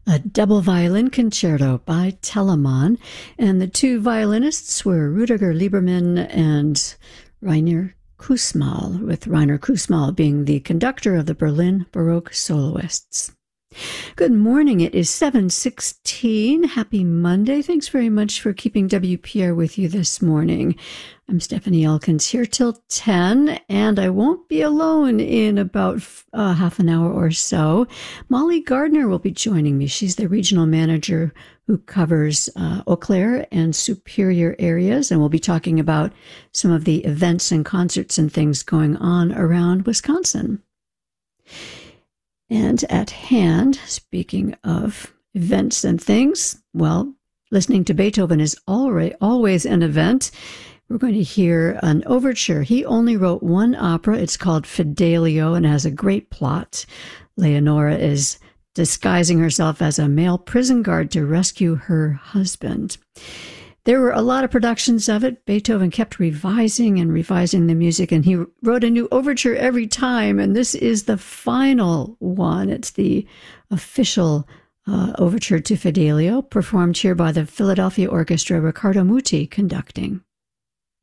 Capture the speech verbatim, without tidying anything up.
a double violin concerto by Telemann, and the two violinists were Rudiger Lieberman and Rainer Kussmaul, with Rainer Kussmaul being the conductor of the Berlin Baroque Soloists. Good morning. It is seven sixteen. Happy Monday. Thanks very much for keeping W P R with you this morning. I'm Stephanie Elkins here till ten, and I won't be alone in about uh, half an hour or so. Molly Gardner will be joining me. She's the regional manager who covers uh, Eau Claire and Superior areas, and we'll be talking about some of the events and concerts and things going on around Wisconsin. And at hand, speaking of events and things, well, listening to Beethoven is already, always an event. We're going to hear an overture. He only wrote one opera. It's called Fidelio and has a great plot. Leonora is disguising herself as a male prison guard to rescue her husband. There were a lot of productions of it. Beethoven kept revising and revising the music, and he wrote a new overture every time, and this is the final one. It's the official uh, overture to Fidelio, performed here by the Philadelphia Orchestra, Riccardo Muti conducting.